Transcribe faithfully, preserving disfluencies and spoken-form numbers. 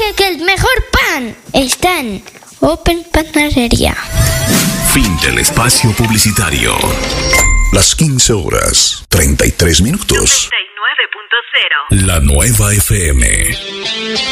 dije que el mejor pan está en Open Panadería. Fin del espacio publicitario. Las quince horas, treinta y tres minutos. noventa y nueve punto cero. La nueva F M.